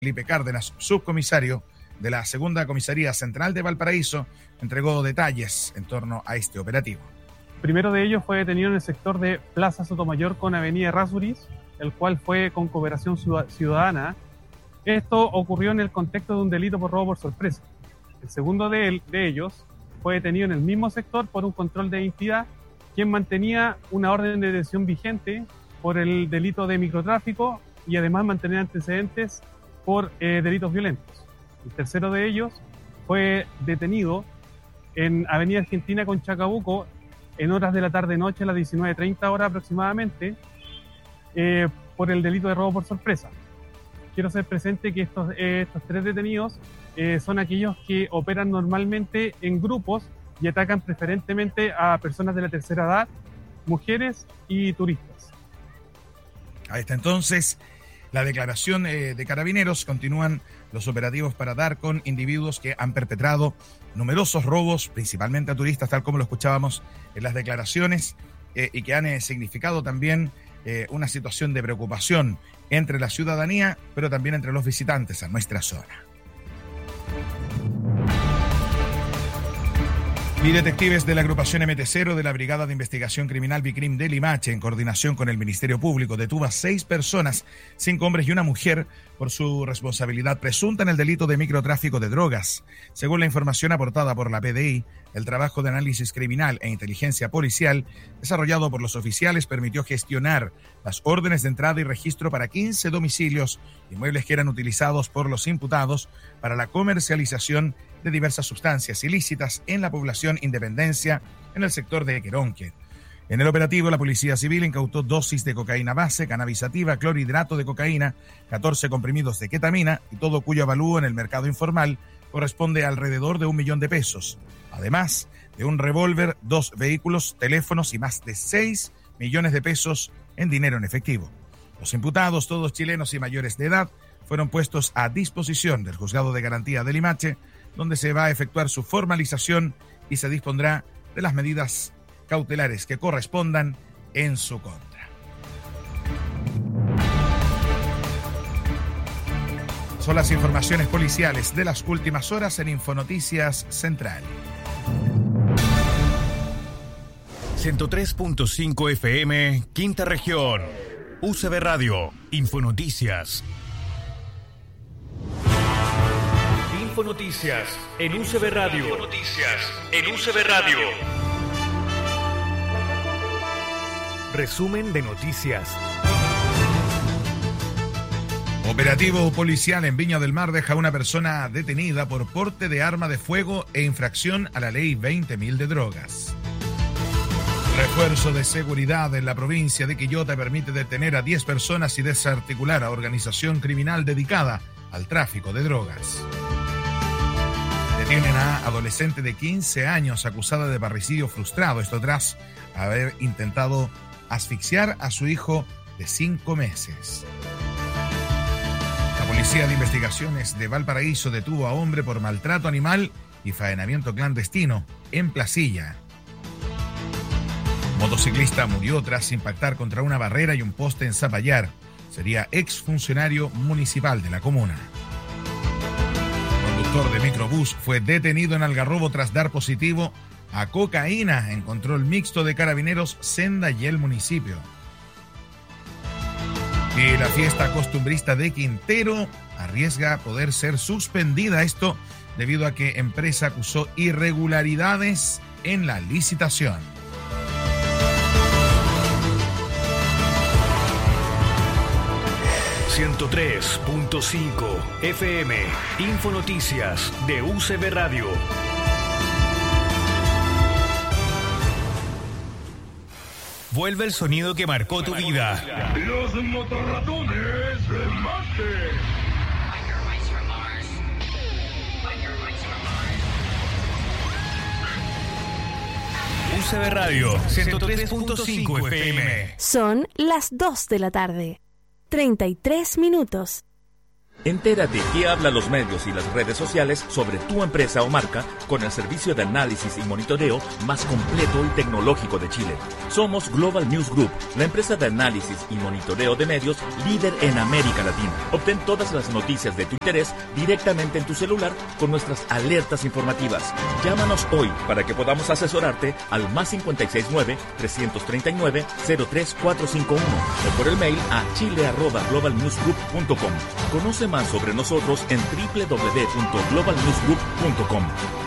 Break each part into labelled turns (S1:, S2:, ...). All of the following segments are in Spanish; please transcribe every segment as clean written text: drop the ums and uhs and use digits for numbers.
S1: Felipe Cárdenas, subcomisario de la Segunda Comisaría Central de Valparaíso, entregó detalles en torno a este operativo.
S2: El primero de ellos fue detenido en el sector de Plaza Sotomayor con Avenida Errázuriz, el cual fue con cooperación ciudadana. Esto ocurrió en el contexto de un delito por robo por sorpresa. El segundo de ellos fue detenido en el mismo sector por un control de identidad, quien mantenía una orden de detención vigente por el delito de microtráfico y además mantenía antecedentes por delitos violentos. El tercero de ellos fue detenido en Avenida Argentina con Chacabuco en horas de la tarde-noche, a las 19:30 horas aproximadamente, por el delito de robo por sorpresa. Quiero hacer presente que estos tres detenidos son aquellos que operan normalmente en grupos y atacan preferentemente a personas de la tercera edad, mujeres y turistas.
S1: Ahí está entonces la declaración de Carabineros. Continúan los operativos para dar con individuos que han perpetrado numerosos robos, principalmente a turistas, tal como lo escuchábamos en las declaraciones, y que han significado también una situación de preocupación entre la ciudadanía, pero también entre los visitantes a nuestra zona. Y detectives de la agrupación MT0 de la Brigada de Investigación Criminal Bicrim de Limache, en coordinación con el Ministerio Público, detuvo a 6 personas, 5 hombres y una mujer, por su responsabilidad presunta en el delito de microtráfico de drogas. Según la información aportada por la PDI, el trabajo de análisis criminal e inteligencia policial desarrollado por los oficiales permitió gestionar las órdenes de entrada y registro para 15 domicilios, inmuebles que eran utilizados por los imputados para la comercialización de diversas sustancias ilícitas en la población Independencia, en el sector de Queronque. En el operativo, la Policía Civil incautó dosis de cocaína base, cannabis sativa, clorhidrato de cocaína, 14 comprimidos de ketamina y todo cuyo avalúo en el mercado informal corresponde a alrededor de 1 millón de pesos. Además de un revólver, 2 vehículos, teléfonos y más de 6 millones de pesos en dinero en efectivo. Los imputados, todos chilenos y mayores de edad, fueron puestos a disposición del Juzgado de Garantía de Limache, donde se va a efectuar su formalización y se dispondrá de las medidas cautelares que correspondan en su contra. Son las informaciones policiales de las últimas horas en Infonoticias Central.
S3: 103.5 FM, Quinta Región. UCB Radio, Infonoticias. Infonoticias en UCB Radio. Infonoticias en UCB Radio. Resumen de noticias.
S1: Operativo policial en Viña del Mar deja a una persona detenida por porte de arma de fuego e infracción a la ley 20.000 de drogas. Refuerzo de seguridad en la provincia de Quillota permite detener a 10 personas y desarticular a organización criminal dedicada al tráfico de drogas. Detienen a adolescente de 15 años acusada de parricidio frustrado, esto tras haber intentado asfixiar a su hijo de 5 meses. La Policía de Investigaciones de Valparaíso detuvo a hombre por maltrato animal y faenamiento clandestino en Placilla. Motociclista murió tras impactar contra una barrera y un poste en Zapallar. Sería exfuncionario municipal de la comuna. El conductor de microbús fue detenido en Algarrobo tras dar positivo a cocaína en control mixto de Carabineros, Senda y el municipio. Y la fiesta costumbrista de Quintero arriesga poder ser suspendida. Esto debido a que empresa acusó irregularidades en la licitación.
S3: .5 FM, Infonoticias de UCB Radio. Vuelve el sonido que marcó tu vida.
S4: Los motorratones de Marte.
S3: UCB Radio 103.5 FM.
S5: Son las 2 de la tarde. 33 minutos. Entérate qué hablan los medios y las redes sociales sobre tu empresa o marca con el servicio de análisis y monitoreo más completo y tecnológico de Chile. Somos Global News Group, la empresa de análisis y monitoreo de medios líder en América Latina. Obtén todas las noticias de tu interés directamente en tu celular con nuestras alertas informativas. Llámanos hoy para que podamos asesorarte al +569-339-03451 o por el mail a chile@globalnewsgroup.com. Conoce más sobre nosotros en www.globalnewsgroup.com.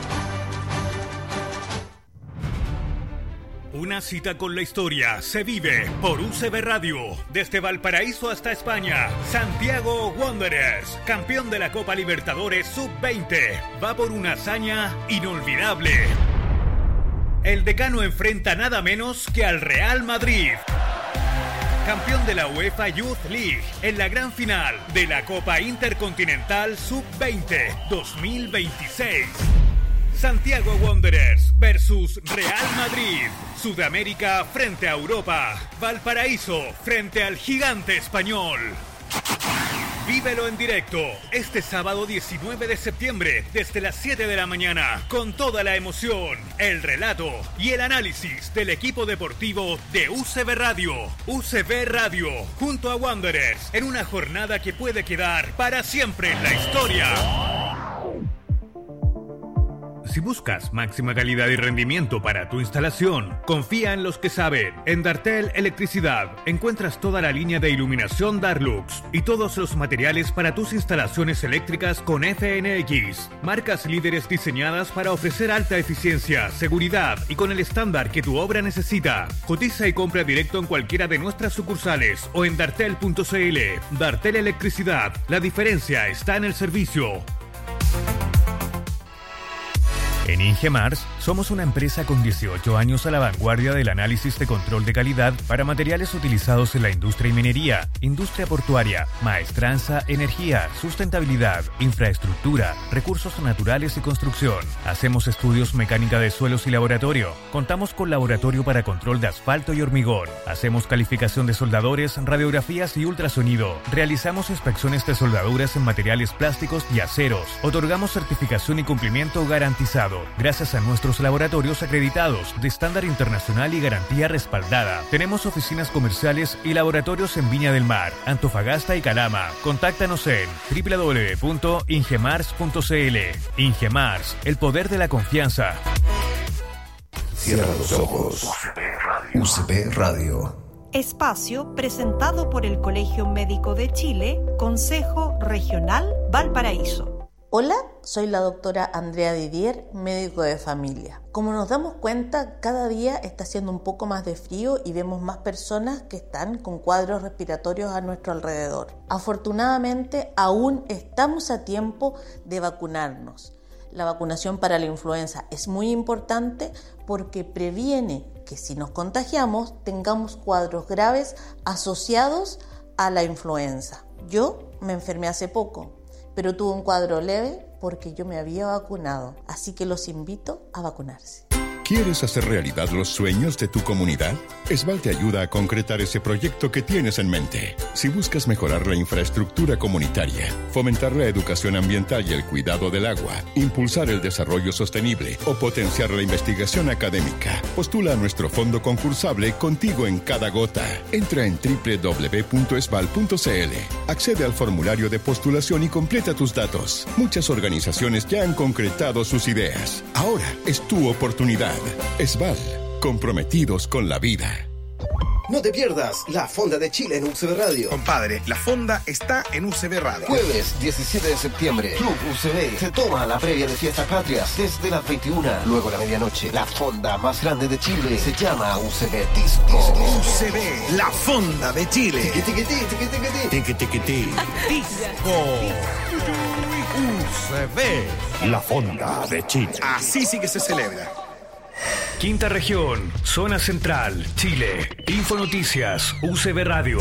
S3: Una cita con la historia se vive por UCB Radio. Desde Valparaíso hasta España, Santiago Wanderers, campeón de la Copa Libertadores Sub-20, va por una hazaña inolvidable. El decano enfrenta nada menos que al Real Madrid, campeón de la UEFA Youth League, en la gran final de la Copa Intercontinental Sub-20 2026. Santiago Wanderers versus Real Madrid. Sudamérica frente a Europa. Valparaíso frente al gigante español. Vívelo en directo este sábado 19 de septiembre desde las 7 de la mañana con toda la emoción, el relato y el análisis del equipo deportivo de UCB Radio. UCB Radio junto a Wanderers en una jornada que puede quedar para siempre en la historia. Si buscas máxima calidad y rendimiento para tu instalación, confía en los que saben. En Dartel Electricidad encuentras toda la línea de iluminación Darlux y todos los materiales para tus instalaciones eléctricas con FNX. Marcas líderes diseñadas para ofrecer alta eficiencia, seguridad y con el estándar que tu obra necesita. Cotiza y compra directo en cualquiera de nuestras sucursales o en dartel.cl. Dartel Electricidad, la diferencia está en el servicio. En Ingemars somos una empresa con 18 años a la vanguardia del análisis de control de calidad para materiales utilizados en la industria y minería, industria portuaria, maestranza, energía, sustentabilidad, infraestructura, recursos naturales y construcción. Hacemos estudios mecánica de suelos y laboratorio. Contamos con laboratorio para control de asfalto y hormigón. Hacemos calificación de soldadores, radiografías y ultrasonido. Realizamos inspecciones de soldaduras en materiales plásticos y aceros. Otorgamos certificación y cumplimiento garantizado gracias a nuestros laboratorios acreditados de estándar internacional y garantía respaldada. Tenemos oficinas comerciales y laboratorios en Viña del Mar, Antofagasta y Calama. Contáctanos en www.ingemars.cl. Ingemars, el poder de la confianza.
S6: Cierra los ojos. UCB Radio.
S7: Espacio presentado por el Colegio Médico de Chile, Consejo Regional Valparaíso.
S8: Hola, soy la doctora Andrea Didier, médico de familia. Como nos damos cuenta, cada día está haciendo un poco más de frío y vemos más personas que están con cuadros respiratorios a nuestro alrededor. Afortunadamente, aún estamos a tiempo de vacunarnos. La vacunación para la influenza es muy importante porque previene que si nos contagiamos tengamos cuadros graves asociados a la influenza. Yo me enfermé hace poco, pero tuve un cuadro leve porque yo me había vacunado, así que los invito a vacunarse.
S9: ¿Quieres hacer realidad los sueños de tu comunidad? Esval te ayuda a concretar ese proyecto que tienes en mente. Si buscas mejorar la infraestructura comunitaria, fomentar la educación ambiental y el cuidado del agua, impulsar el desarrollo sostenible o potenciar la investigación académica, postula a nuestro fondo concursable Contigo en Cada Gota. Entra en www.esval.cl, accede al formulario de postulación y completa tus datos. Muchas organizaciones ya han concretado sus ideas. Ahora es tu oportunidad. Esval, comprometidos con la vida.
S6: No te pierdas la Fonda de Chile en UCB Radio.
S1: Compadre, la Fonda está en UCB Radio.
S6: Jueves 17 de septiembre, Club UCB se toma la previa de Fiestas Patrias desde las 21, luego la medianoche. La fonda más grande de Chile se llama UCB Disco.
S1: UCB, la Fonda de Chile.
S3: Disco. UCB,
S4: La Fonda de Chile.
S1: Así sí que se celebra.
S3: Quinta Región, Zona Central, Chile. Infonoticias, UCB Radio.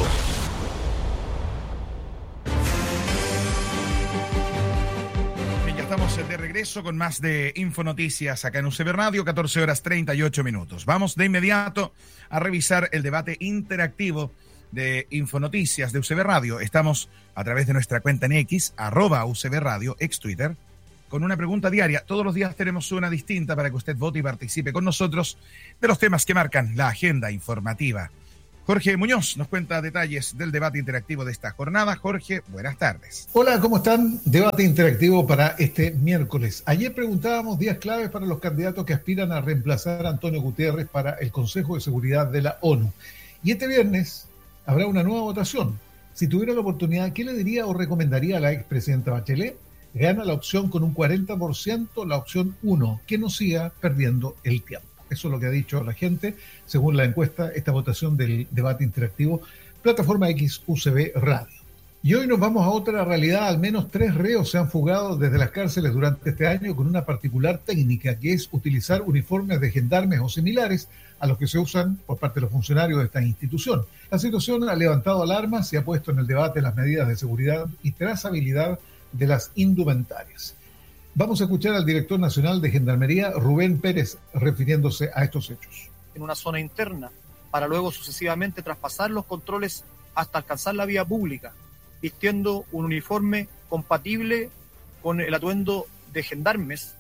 S1: Bien, ya estamos de regreso con más de Infonoticias acá en UCB Radio, 14 horas 38 minutos. Vamos de inmediato a revisar el debate interactivo de Infonoticias de UCB Radio. Estamos a través de nuestra cuenta en X, @UCB Radio, ex Twitter, con una pregunta diaria. Todos los días tenemos una distinta para que usted vote y participe con nosotros de los temas que marcan la agenda informativa. Jorge Muñoz nos cuenta detalles del debate interactivo de esta jornada. Jorge, buenas tardes.
S10: Hola, ¿cómo están? Debate interactivo para este miércoles. Ayer preguntábamos días claves para los candidatos que aspiran a reemplazar a Antonio Guterres para el Consejo de Seguridad de la ONU. Y este viernes habrá una nueva votación. Si tuviera la oportunidad, ¿qué le diría o recomendaría a la expresidenta Bachelet? Gana la opción con un 40%, la opción 1, que no siga perdiendo el tiempo. Eso es lo que ha dicho la gente, según la encuesta, esta votación del debate interactivo, plataforma X UCB Radio. Y hoy nos vamos a otra realidad. Al menos 3 reos se han fugado desde las cárceles durante este año con una particular técnica, que es utilizar uniformes de gendarmes o similares a los que se usan por parte de los funcionarios de esta institución. La situación ha levantado alarmas y ha puesto en el debate las medidas de seguridad y trazabilidad de las indumentarias. Vamos a escuchar al director nacional de Gendarmería, Rubén Pérez, refiriéndose a estos hechos.
S11: En una zona interna, para luego sucesivamente traspasar los controles hasta alcanzar la vía pública, vistiendo un uniforme compatible con el atuendo de gendarmes,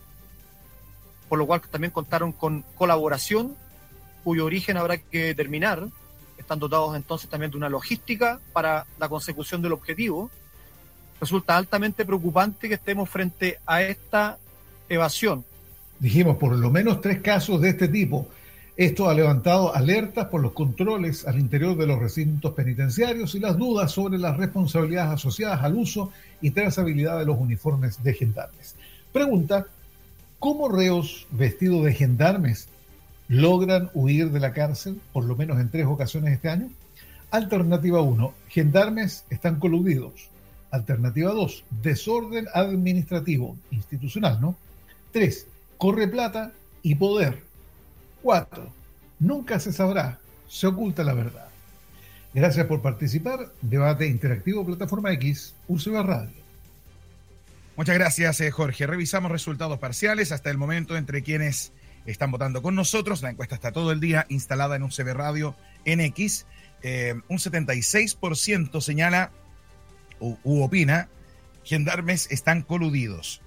S11: por lo cual también contaron con colaboración, cuyo origen habrá que determinar. Están dotados entonces también de una logística para la consecución del objetivo. Resulta altamente preocupante que estemos frente a esta evasión.
S10: Dijimos por lo menos 3 casos de este tipo. Esto ha levantado alertas por los controles al interior de los recintos penitenciarios y las dudas sobre las responsabilidades asociadas al uso y trazabilidad de los uniformes de gendarmes. Pregunta: ¿cómo reos vestidos de gendarmes logran huir de la cárcel, por lo menos en 3 ocasiones este año? Alternativa 1, gendarmes están coludidos. Alternativa 2, desorden administrativo, institucional, ¿no? 3, corre plata y poder. 4, nunca se sabrá, se oculta la verdad. Gracias por participar. Debate interactivo, plataforma X, UCB Radio.
S1: Muchas gracias, Jorge. Revisamos resultados parciales hasta el momento entre quienes están votando con nosotros. La encuesta está todo el día instalada en UCB Radio en X. Un 76% señala u opina: gendarmes están coludidos.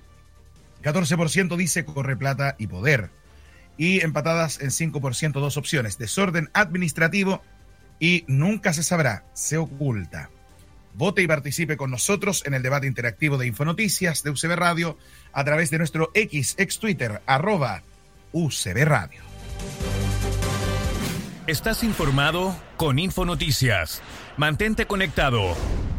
S1: 14% dice corre plata y poder. Y empatadas en 5% 2 opciones: desorden administrativo y nunca se sabrá, se oculta. Vote y participe con nosotros en el debate interactivo de Infonoticias de UCB Radio a través de nuestro ex Twitter, @UCB Radio.
S3: Estás informado con Infonoticias. Mantente conectado.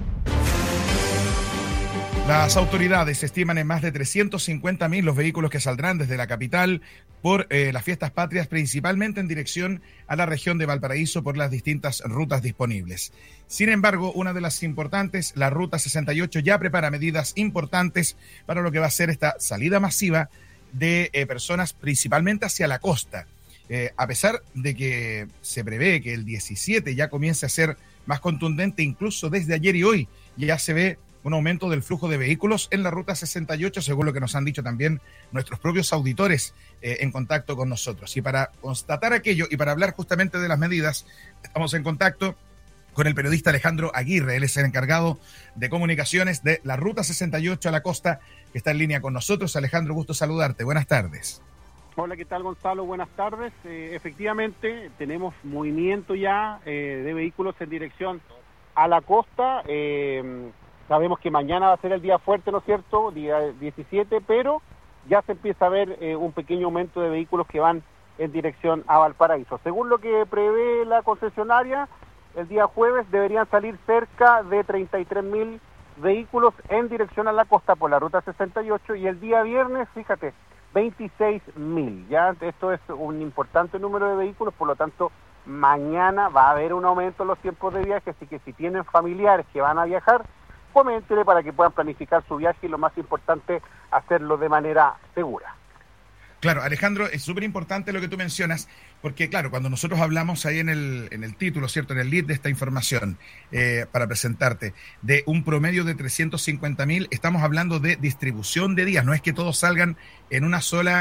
S1: Las autoridades estiman en más de 350.000 los vehículos que saldrán desde la capital por las fiestas patrias, principalmente en dirección a la región de Valparaíso por las distintas rutas disponibles. Sin embargo, una de las importantes, la Ruta 68, ya prepara medidas importantes para lo que va a ser esta salida masiva de personas, principalmente hacia la costa. A pesar de que se prevé que el 17 ya comience a ser más contundente, incluso desde ayer y hoy ya se ve un aumento del flujo de vehículos en la Ruta 68, según lo que nos han dicho también nuestros propios auditores en contacto con nosotros. Y para constatar aquello y para hablar justamente de las medidas, estamos en contacto con el periodista Alejandro Aguirre. Él es el encargado de comunicaciones de la Ruta 68 a la costa, que está en línea con nosotros. Alejandro, gusto saludarte. Buenas tardes.
S12: Hola, ¿qué tal, Gonzalo? Buenas tardes. Efectivamente, tenemos movimiento ya de vehículos en dirección a la costa. Sabemos que mañana va a ser el día fuerte, ¿no es cierto?, día 17, pero ya se empieza a ver un pequeño aumento de vehículos que van en dirección a Valparaíso. Según lo que prevé la concesionaria, el día jueves deberían salir cerca de 33.000 vehículos en dirección a la costa por la Ruta 68 y el día viernes, fíjate, 26.000. Ya esto es un importante número de vehículos, por lo tanto, mañana va a haber un aumento en los tiempos de viaje, así que si tienen familiares que van a viajar, coméntenle para que puedan planificar su viaje y lo más importante, hacerlo de manera segura.
S1: Claro, Alejandro, es súper importante lo que tú mencionas, porque claro, cuando nosotros hablamos ahí en el título, ¿cierto?, en el lead de esta información, para presentarte, de un promedio de 350.000, estamos hablando de distribución de días, no es que todos salgan en una sola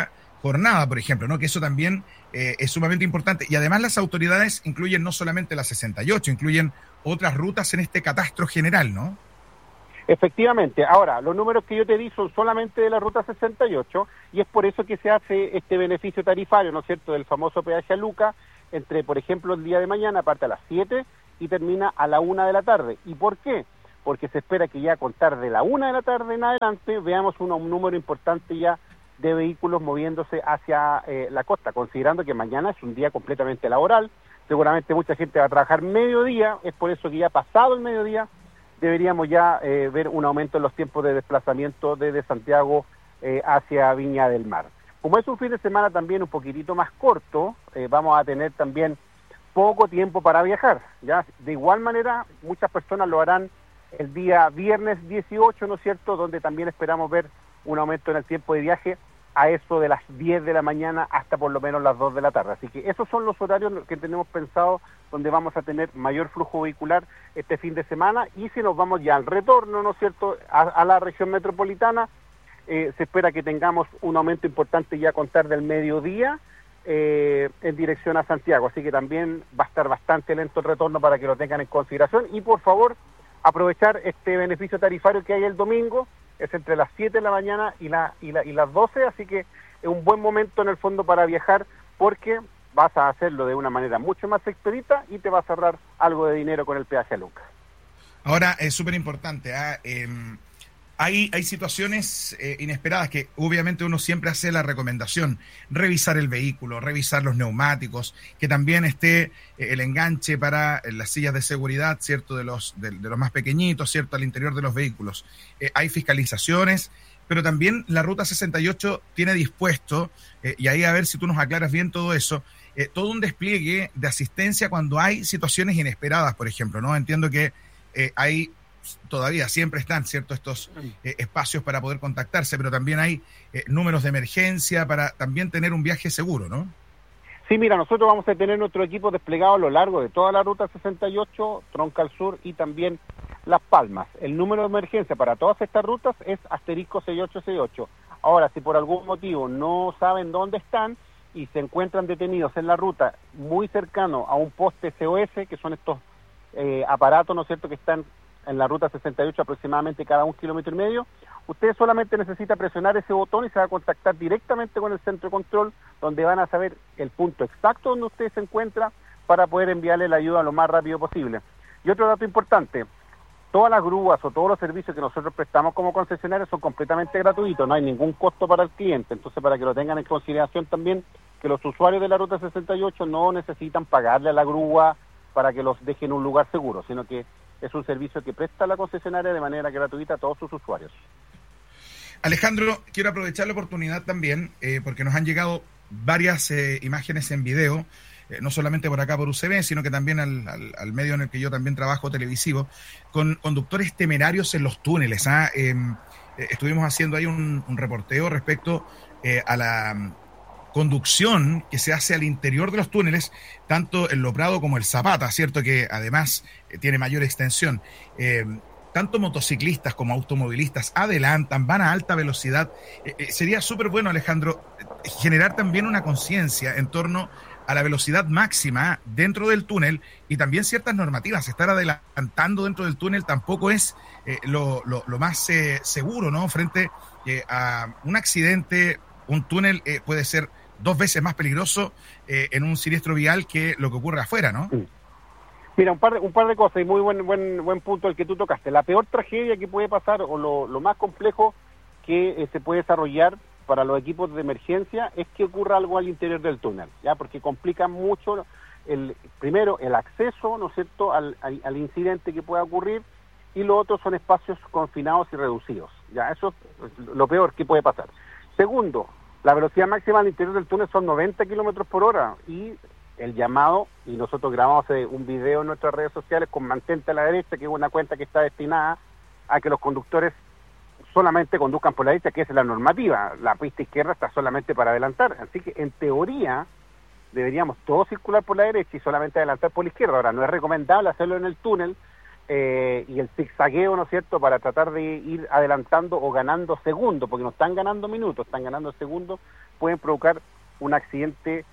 S1: jornada, por ejemplo, ¿no? Que eso también es sumamente importante. Y además las autoridades incluyen no solamente la 68, incluyen otras rutas en este catastro general, ¿no?
S12: Efectivamente. Ahora, los números que yo te di son solamente de la ruta 68 y es por eso que se hace este beneficio tarifario, ¿no es cierto?, del famoso peaje a Luca, entre, por ejemplo, el día de mañana parte a las 7 y termina a la 1 de la tarde. ¿Y por qué? Porque se espera que ya a contar de la 1 de la tarde en adelante veamos un número importante ya de vehículos moviéndose hacia la costa, considerando que mañana es un día completamente laboral. Seguramente mucha gente va a trabajar mediodía, es por eso que ya pasado el mediodía deberíamos ya ver un aumento en los tiempos de desplazamiento desde Santiago hacia Viña del Mar. Como es un fin de semana también un poquitito más corto, vamos a tener también poco tiempo para viajar, ¿ya? De igual manera, muchas personas lo harán el día viernes 18, ¿no es cierto?, donde también esperamos ver un aumento en el tiempo de viaje a eso de las 10 de la mañana hasta por lo menos las 2 de la tarde. Así que esos son los horarios que tenemos pensado donde vamos a tener mayor flujo vehicular este fin de semana. Y si nos vamos ya al retorno, ¿no es cierto?, a la región metropolitana, se espera que tengamos un aumento importante ya a contar del mediodía en dirección a Santiago. Así que también va a estar bastante lento el retorno para que lo tengan en consideración. Y por favor, aprovechar este beneficio tarifario que hay el domingo, es entre las 7 de la mañana y las 12, así que es un buen momento en el fondo para viajar porque vas a hacerlo de una manera mucho más expedita y te vas a ahorrar algo de dinero con el peaje a Luca.
S1: Ahora, es súper importante, hay situaciones inesperadas que obviamente uno siempre hace la recomendación, revisar el vehículo, revisar los neumáticos, que también esté el enganche para las sillas de seguridad, ¿cierto?, de los más pequeñitos, ¿cierto?, al interior de los vehículos. Hay fiscalizaciones, pero también la Ruta 68 tiene dispuesto, y ahí a ver si tú nos aclaras bien todo eso, todo un despliegue de asistencia cuando hay situaciones inesperadas, por ejemplo, ¿no? Entiendo que hay... Todavía siempre están, ¿cierto?, estos espacios para poder contactarse, pero también hay números de emergencia para también tener un viaje seguro, ¿no?
S12: Sí, mira, nosotros vamos a tener nuestro equipo desplegado a lo largo de toda la Ruta 68, Troncal Sur y también Las Palmas. El número de emergencia para todas estas rutas es *6868. Ahora, si por algún motivo no saben dónde están y se encuentran detenidos en la ruta muy cercano a un poste SOS, que son estos aparatos, ¿no es cierto?, que están en la Ruta 68 aproximadamente cada 1,5 kilómetros, usted solamente necesita presionar ese botón y se va a contactar directamente con el centro de control, donde van a saber el punto exacto donde usted se encuentra para poder enviarle la ayuda lo más rápido posible. Y otro dato importante, todas las grúas o todos los servicios que nosotros prestamos como concesionarios son completamente gratuitos, no hay ningún costo para el cliente, entonces para que lo tengan en consideración también, que los usuarios de la Ruta 68 no necesitan pagarle a la grúa para que los deje en un lugar seguro, sino que es un servicio que presta la concesionaria de manera gratuita a todos sus usuarios.
S1: Alejandro, quiero aprovechar la oportunidad también, porque nos han llegado varias imágenes en video, no solamente por acá por UCB, sino que también al medio en el que yo también trabajo, televisivo, con conductores temerarios en los túneles. Estuvimos haciendo ahí un reporteo respecto a la conducción que se hace al interior de los túneles, tanto el Loprado como el Zapata, ¿cierto?, que además tiene mayor extensión. Tanto motociclistas como automovilistas adelantan, van a alta velocidad. Sería súper bueno, Alejandro, generar también una conciencia en torno a la velocidad máxima dentro del túnel y también ciertas normativas. Estar adelantando dentro del túnel tampoco es lo más seguro, ¿no? Frente a un accidente, un túnel puede ser 2 veces más peligroso en un siniestro vial que lo que ocurre afuera, ¿no?
S12: Mira, un par de cosas y muy buen punto el que tú tocaste. La peor tragedia que puede pasar o lo más complejo que se puede desarrollar para los equipos de emergencia es que ocurra algo al interior del túnel, ya, porque complica mucho primero el acceso, ¿no es cierto?, al incidente que pueda ocurrir, y lo otro son espacios confinados y reducidos, ya, eso es lo peor que puede pasar. Segundo, la velocidad máxima al interior del túnel son 90 kilómetros por hora y el llamado, y nosotros grabamos un video en nuestras redes sociales con Mantente a la Derecha, que es una cuenta que está destinada a que los conductores solamente conduzcan por la derecha, que es la normativa. La pista izquierda está solamente para adelantar, así que en teoría deberíamos todos circular por la derecha y solamente adelantar por la izquierda. Ahora, no es recomendable hacerlo en el túnel, y el zigzagueo, ¿no es cierto?, para tratar de ir adelantando o ganando segundos, porque no están ganando minutos, están ganando segundos, pueden provocar un accidente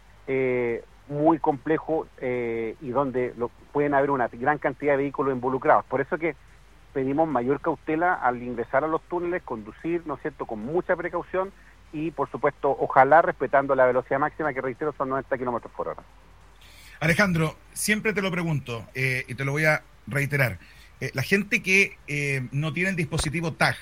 S12: muy complejo y donde pueden haber una gran cantidad de vehículos involucrados. Por eso que pedimos mayor cautela al ingresar a los túneles, conducir, ¿no es cierto?, con mucha precaución y, por supuesto, ojalá respetando la velocidad máxima, que reitero son 90 kilómetros por hora.
S1: Alejandro, siempre te lo pregunto y te lo voy a reiterar. La gente que no tiene el dispositivo TAG,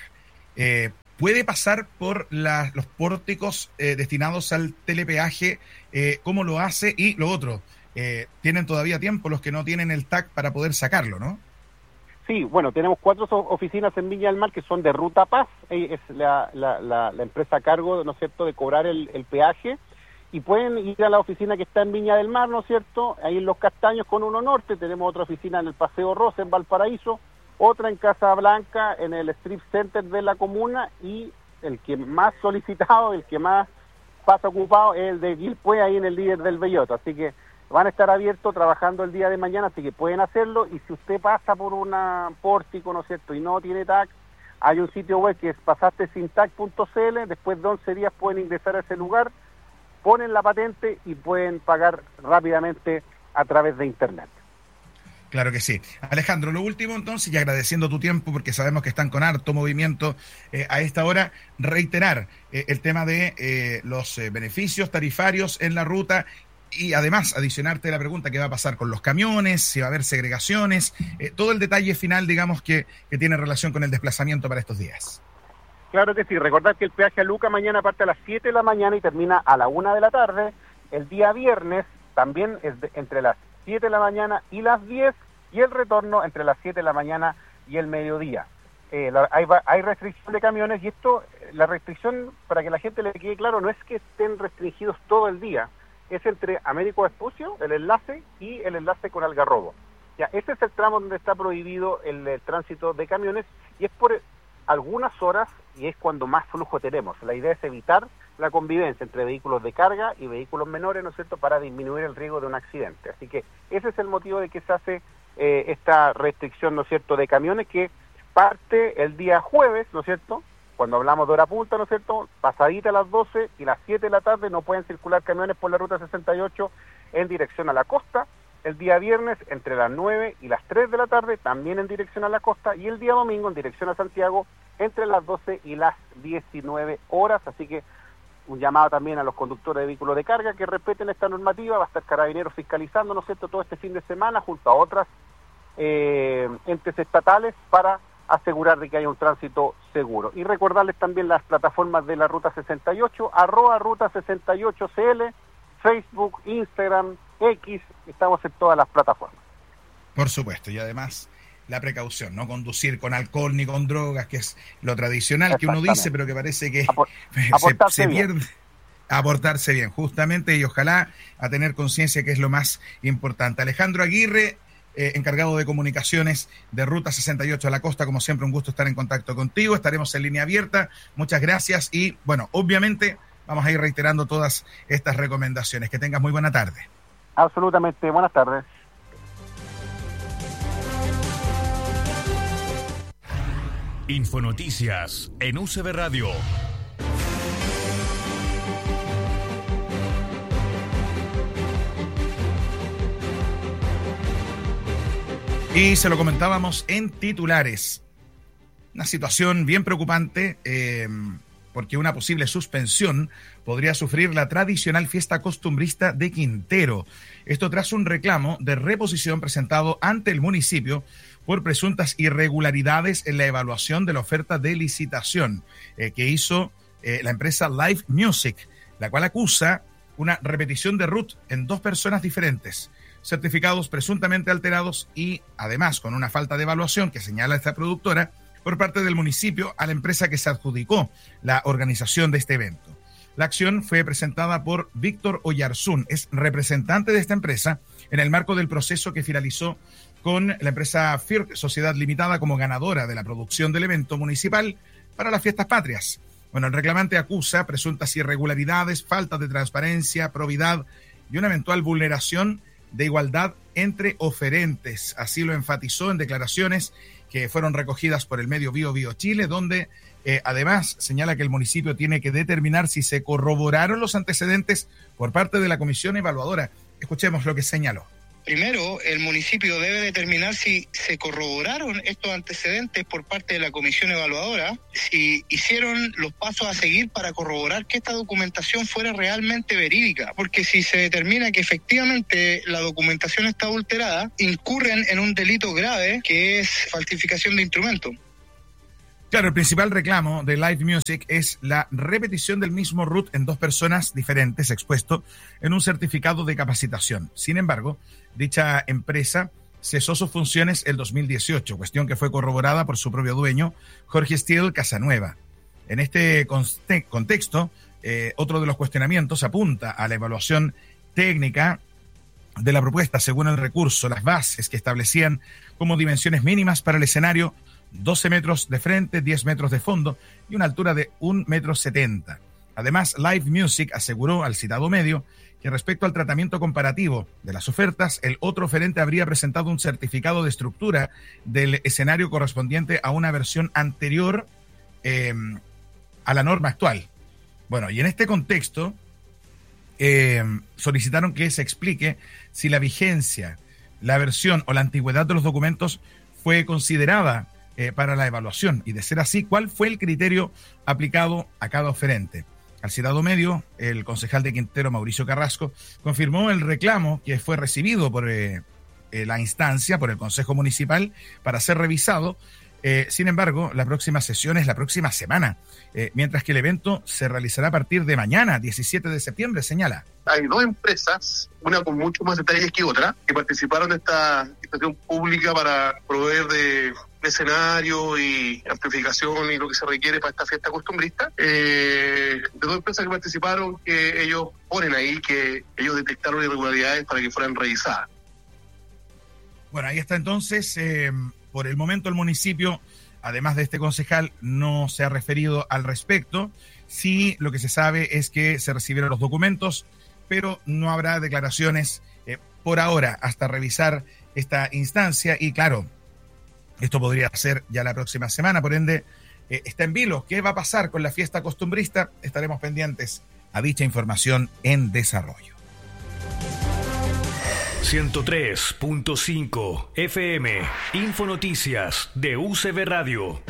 S1: ¿puede pasar por los pórticos destinados al telepeaje? ¿Cómo lo hace? Y lo otro, tienen todavía tiempo los que no tienen el TAG para poder sacarlo, ¿no?
S12: Sí, bueno, tenemos 4 oficinas en Viña del Mar que son de Ruta Paz, es la empresa a cargo, ¿no es cierto?, de cobrar el peaje, y pueden ir a la oficina que está en Viña del Mar, ¿no es cierto?, ahí en Los Castaños con 1 Norte, tenemos otra oficina en el Paseo Rosa, en Valparaíso, otra en Casa Blanca, en el Strip Center de la comuna, y el que más solicitado, el que más pasa ocupado es el de Guilpué, ahí en el Líder del Belloto, así que van a estar abiertos trabajando el día de mañana, así que pueden hacerlo, y si usted pasa por un pórtico, ¿no es cierto?, y no tiene TAG, hay un sitio web que es pasastesintag.cl, después de 11 días pueden ingresar a ese lugar, ponen la patente y pueden pagar rápidamente a través de internet.
S1: Claro que sí. Alejandro, lo último entonces, y agradeciendo tu tiempo porque sabemos que están con harto movimiento a esta hora, reiterar el tema de los beneficios tarifarios en la ruta y además adicionarte la pregunta qué va a pasar con los camiones, si va a haber segregaciones, todo el detalle final, digamos, que tiene relación con el desplazamiento para estos días.
S12: Claro que sí, recordad que el peaje a Luca mañana parte a las 7 de la mañana y termina a la 1 de la tarde. El día viernes también es entre las 7 de la mañana y las 10, y el retorno entre las 7 de la mañana y el mediodía. Hay restricción de camiones, y esto, la restricción, para que la gente le quede claro, no es que estén restringidos todo el día, es entre Américo Vespucio, el enlace, y el enlace con Algarrobo. Ya, ese es el tramo donde está prohibido el tránsito de camiones, y es por algunas horas, y es cuando más flujo tenemos. La idea es evitar la convivencia entre vehículos de carga y vehículos menores, ¿no es cierto?, para disminuir el riesgo de un accidente. Así que ese es el motivo de que se hace esta restricción, ¿no es cierto?, de camiones, que parte el día jueves, ¿no es cierto?, cuando hablamos de hora punta, ¿no es cierto?, pasadita a las 12 y las 7 de la tarde no pueden circular camiones por la ruta 68 en dirección a la costa. El día viernes entre las 9 y las 3 de la tarde también en dirección a la costa, y el día domingo en dirección a Santiago entre las 12 y las 19 horas. Así que un llamado también a los conductores de vehículos de carga que respeten esta normativa. Va a estar Carabineros fiscalizando, ¿no es cierto?, todo este fin de semana junto a otras entes estatales para asegurar de que haya un tránsito seguro. Y recordarles también las plataformas de la Ruta 68, @Ruta68CL, Facebook, Instagram, X, estamos en todas las plataformas.
S1: Por supuesto, y además la precaución, no conducir con alcohol ni con drogas, que es lo tradicional que uno dice, pero que parece que se pierde. Aportarse bien, justamente, y ojalá a tener conciencia, que es lo más importante. Alejandro Aguirre, encargado de comunicaciones de Ruta 68 a la costa, como siempre un gusto estar en contacto contigo, estaremos en línea abierta, muchas gracias, y bueno, obviamente vamos a ir reiterando todas estas recomendaciones. Que tengas muy buena tarde.
S12: Absolutamente, buenas tardes.
S3: Infonoticias en UCB Radio.
S1: Y se lo comentábamos en titulares. Una situación bien preocupante, porque una posible suspensión podría sufrir la tradicional fiesta costumbrista de Quintero. Esto tras un reclamo de reposición presentado ante el municipio por presuntas irregularidades en la evaluación de la oferta de licitación que hizo la empresa Live Music, la cual acusa una repetición de RUT en 2 personas diferentes, certificados presuntamente alterados y además con una falta de evaluación que señala esta productora por parte del municipio a la empresa que se adjudicó la organización de este evento. La acción fue presentada por Víctor Oyarzún, es representante de esta empresa en el marco del proceso que finalizó con la empresa FIRC Sociedad Limitada como ganadora de la producción del evento municipal para las fiestas patrias. Bueno, el reclamante acusa presuntas irregularidades, falta de transparencia, probidad y una eventual vulneración de igualdad entre oferentes. Así lo enfatizó en declaraciones que fueron recogidas por el medio Bio Chile, donde además señala que el municipio tiene que determinar si se corroboraron los antecedentes por parte de la comisión evaluadora. Escuchemos lo que señaló.
S13: Primero, el municipio debe determinar si se corroboraron estos antecedentes por parte de la comisión evaluadora, si hicieron los pasos a seguir para corroborar que esta documentación fuera realmente verídica, porque si se determina que efectivamente la documentación está adulterada, incurren en un delito grave que es falsificación de instrumento.
S1: Claro, el principal reclamo de Live Music es la repetición del mismo root en 2 personas diferentes expuesto en un certificado de capacitación. Sin embargo, dicha empresa cesó sus funciones el 2018, cuestión que fue corroborada por su propio dueño, Jorge Steele Casanueva. En este contexto, otro de los cuestionamientos apunta a la evaluación técnica de la propuesta. Según el recurso, las bases que establecían como dimensiones mínimas para el escenario 12 metros de frente, 10 metros de fondo y una altura de 1,70 m. Además, Live Music aseguró al citado medio que respecto al tratamiento comparativo de las ofertas, el otro oferente habría presentado un certificado de estructura del escenario correspondiente a una versión anterior a la norma actual. Bueno, y en este contexto solicitaron que se explique si la vigencia, la versión o la antigüedad de los documentos fue considerada para la evaluación, y de ser así, ¿cuál fue el criterio aplicado a cada oferente? Al citado medio, el concejal de Quintero, Mauricio Carrasco, confirmó el reclamo que fue recibido por la instancia, por el Consejo Municipal, para ser revisado. Sin embargo, la próxima sesión es la próxima semana, mientras que el evento se realizará a partir de mañana, 17 de septiembre, señala.
S14: Hay 2 empresas, una con mucho más detalles que otra, que participaron de esta licitación pública para proveer de escenario y amplificación y lo que se requiere para esta fiesta costumbrista. De 2 empresas que participaron, que ellos ponen ahí que ellos detectaron irregularidades para que fueran revisadas.
S1: Bueno, ahí está entonces. Por el momento el municipio, además de este concejal, no se ha referido al respecto. Sí, lo que se sabe es que se recibieron los documentos, pero no habrá declaraciones por ahora hasta revisar esta instancia. Y claro, esto podría ser ya la próxima semana, por ende está en vilo. ¿Qué va a pasar con la fiesta costumbrista? Estaremos pendientes a dicha información en desarrollo.
S3: 103.5 FM, Infonoticias de UCB Radio.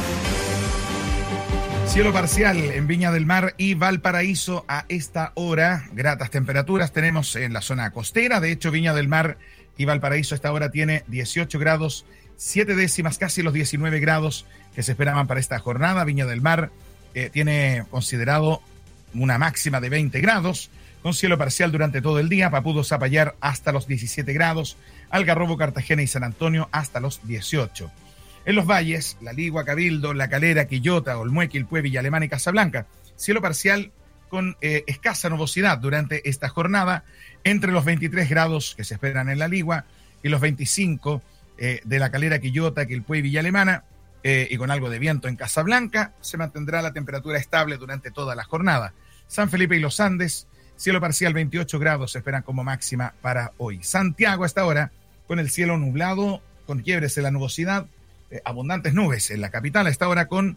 S1: Cielo parcial en Viña del Mar y Valparaíso a esta hora. Gratas temperaturas tenemos en la zona costera. De hecho, Viña del Mar y Valparaíso a esta hora tiene 18 grados, 7 décimas, casi los 19 grados que se esperaban para esta jornada. Viña del Mar tiene considerado una máxima de 20 grados, con cielo parcial durante todo el día. Papudo, Zapallar hasta los 17 grados, Algarrobo, Cartagena y San Antonio hasta los 18. En los valles, La Ligua, Cabildo, La Calera, Quillota, Olmué, Quilpué, Villa Alemana y Casablanca, cielo parcial con escasa nubosidad durante esta jornada, entre los 23 grados que se esperan en La Ligua y los 25 de La Calera, Quillota, Quilpué y Villa Alemana, y con algo de viento en Casablanca. Se mantendrá la temperatura estable durante toda la jornada. San Felipe y Los Andes, cielo parcial, 28 grados se esperan como máxima para hoy. Santiago a esta hora con el cielo nublado, con quiebres en la nubosidad, abundantes nubes en la capital a esta hora con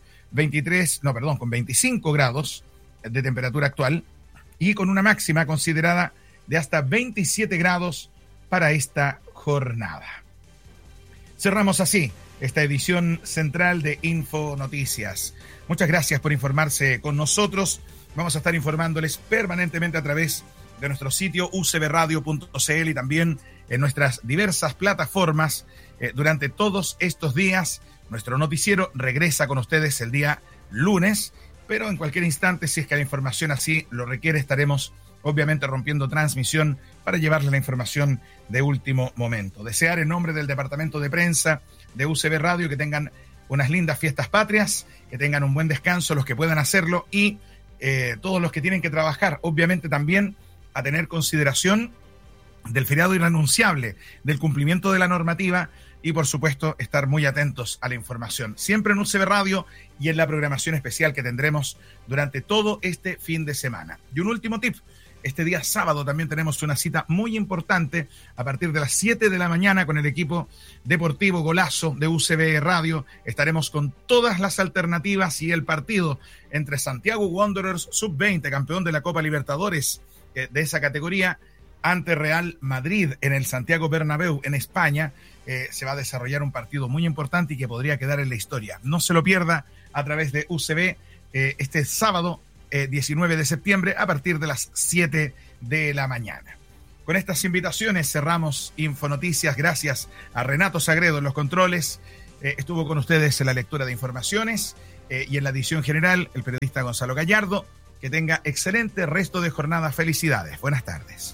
S1: 25 grados de temperatura actual y con una máxima considerada de hasta 27 grados para esta jornada. Cerramos así esta edición central de Info Noticias. Muchas gracias por informarse con nosotros. Vamos a estar informándoles permanentemente a través de nuestro sitio ucbradio.cl y también en nuestras diversas plataformas durante todos estos días. Nuestro noticiero regresa con ustedes el día lunes, pero en cualquier instante, si es que la información así lo requiere, estaremos obviamente rompiendo transmisión para llevarles la información de último momento. Desear en nombre del departamento de prensa de UCB Radio que tengan unas lindas fiestas patrias, que tengan un buen descanso los que puedan hacerlo y todos los que tienen que trabajar, obviamente también a tener consideración del feriado irrenunciable, del cumplimiento de la normativa y por supuesto estar muy atentos a la información, siempre en UCB Radio y en la programación especial que tendremos durante todo este fin de semana. Y un último tip, Este día sábado también tenemos una cita muy importante a partir de las 7 de la mañana con el equipo deportivo Golazo de UCB Radio. Estaremos con todas las alternativas y el partido entre Santiago Wanderers Sub-20, campeón de la Copa Libertadores de esa categoría, ante Real Madrid en el Santiago Bernabéu en España. Se va a desarrollar un partido muy importante y que podría quedar en la historia. No se lo pierda a través de UCB este sábado 19 de septiembre a partir de las 7 de la mañana. Con estas invitaciones cerramos Infonoticias. Gracias a Renato Sagredo en los controles. Estuvo con ustedes en la lectura de informaciones y en la edición general el periodista Gonzalo Gallardo. Que tenga excelente resto de jornada. Felicidades. Buenas tardes.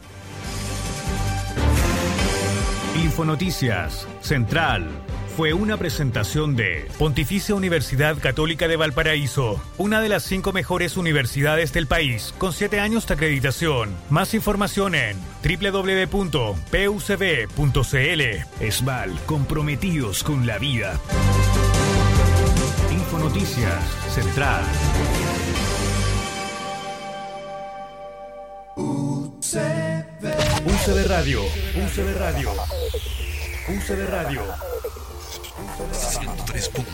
S3: Infonoticias Central fue una presentación de Pontificia Universidad Católica de Valparaíso, una de las 5 mejores universidades del país, con 7 años de acreditación. Más información en www.pucb.cl. ESVAL, comprometidos con la vida. Infonoticias Central. UCB Radio, UCB Radio, UCB Radio. 103.5.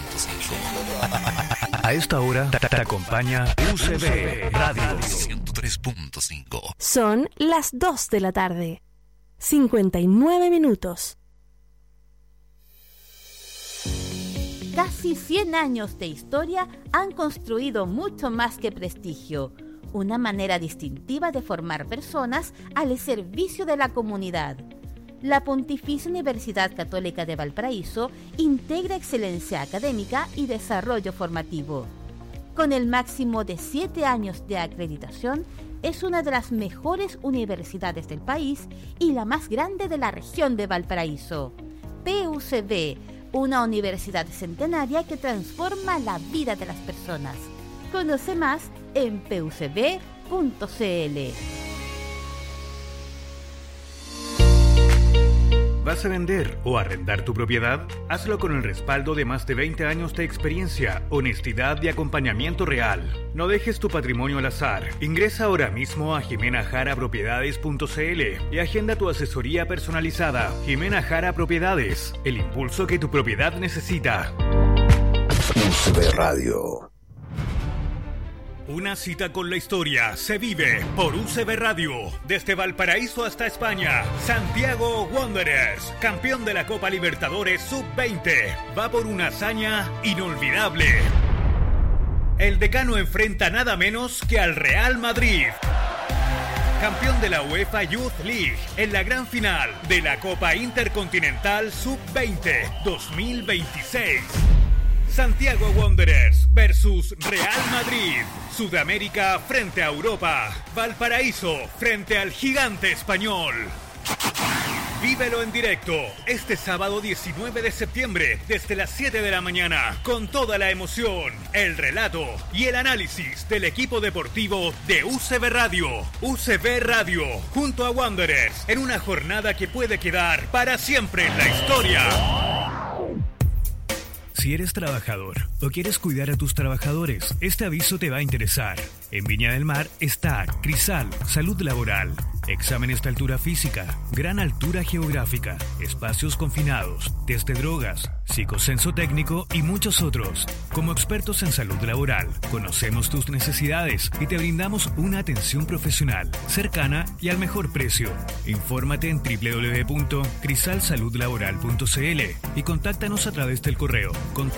S3: A esta hora te acompaña UCB Radio 103.5.
S15: Son las 2 de la tarde. 59 minutos.
S16: Casi 100 años de historia han construido mucho más que prestigio. Una manera distintiva de formar personas al servicio de la comunidad. La Pontificia Universidad Católica de Valparaíso integra excelencia académica y desarrollo formativo. Con el máximo de 7 años de acreditación, es una de las mejores universidades del país y la más grande de la región de Valparaíso. PUCB, una universidad centenaria que transforma la vida de las personas. Conoce más en pucb.cl.
S3: ¿Vas a vender o arrendar tu propiedad? Hazlo con el respaldo de más de 20 años de experiencia, honestidad y acompañamiento real. No dejes tu patrimonio al azar. Ingresa ahora mismo a jimenajarapropiedades.cl y agenda tu asesoría personalizada. Jimena Jara Propiedades, el impulso que tu propiedad necesita.
S6: UCB Radio.
S3: Una cita con la historia se vive por UCB Radio. Desde Valparaíso hasta España, Santiago Wanderers, campeón de la Copa Libertadores Sub-20, va por una hazaña inolvidable. El decano enfrenta nada menos que al Real Madrid, campeón de la UEFA Youth League, en la gran final de la Copa Intercontinental Sub-20 2026. Santiago Wanderers versus Real Madrid. Sudamérica frente a Europa. Valparaíso frente al gigante español. Vívelo en directo este sábado 19 de septiembre desde las 7 de la mañana con toda la emoción, el relato y el análisis del equipo deportivo de UCB Radio. UCB Radio junto a Wanderers en una jornada que puede quedar para siempre en la historia. Si eres trabajador o quieres cuidar a tus trabajadores, este aviso te va a interesar. En Viña del Mar está Crisal Salud Laboral. Exámenes de altura física, gran altura geográfica, espacios confinados, test de drogas, psicocenso técnico y muchos otros. Como expertos en salud laboral, conocemos tus necesidades y te brindamos una atención profesional, cercana y al mejor precio. Infórmate en www.crisalsaludlaboral.cl y contáctanos a través del correo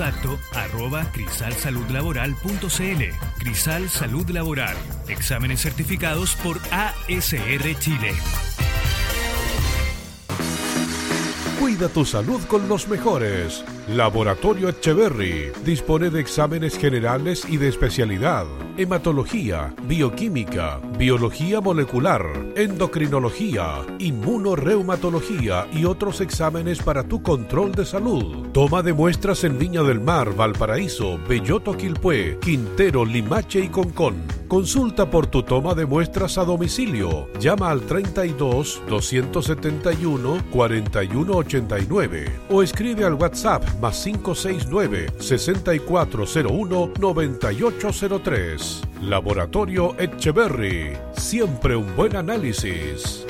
S3: contacto@crisalsaludlaboral.cl. Crisal Salud Laboral. Exámenes certificados por ASR Chile.
S17: Cuida tu salud con los mejores. Laboratorio Etcheverry dispone de exámenes generales y de especialidad: hematología, bioquímica, biología molecular, endocrinología, inmunorreumatología y otros exámenes para tu control de salud. Toma de muestras en Viña del Mar, Valparaíso, Belloto, Quilpué, Quintero, Limache y Concón. Consulta por tu toma de muestras a domicilio. Llama al 32 271 4189 o escribe al WhatsApp más 569-6401-9803. Laboratorio Etcheverry, siempre un buen análisis.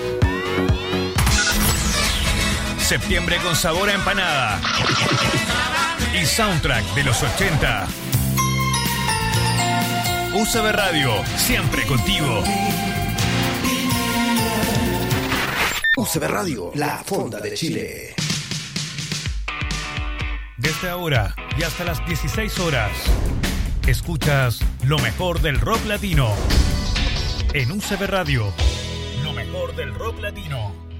S3: Septiembre con sabor a empanada y soundtrack de los 80. UCB Radio, siempre contigo.
S6: UCB Radio, la fonda de Chile.
S3: Desde ahora y hasta las 16 horas, escuchas lo mejor del rock latino. En UCB Radio, lo mejor del rock latino.